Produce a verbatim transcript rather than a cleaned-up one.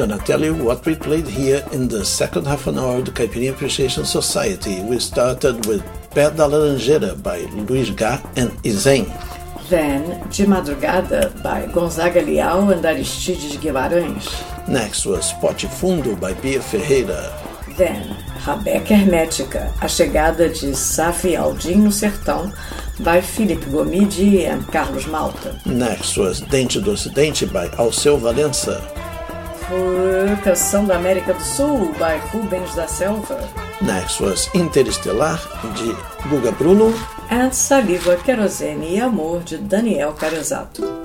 gonna tell you what we played here in the second half an hour of the Caipirinha Appreciation Society. We started with Pé da Laranjeira by Luiz Gá and Izen. Then, De Madrugada by Gonzaga Leal and Aristides Guimarães. Next was Pote Fundo by Bia Ferreira. Then, Rabeca Hermética, A Chegada de Safi Aldim no Sertão by Felipe Gomidi and Carlos Malta. Next was Dente do Ocidente by Alceu Valença. Canção da América do Sul by Rubens da Selva. Next was Interestelar de Guga Bruno. And Saliva, Querosene e Amor de Daniel Carezato.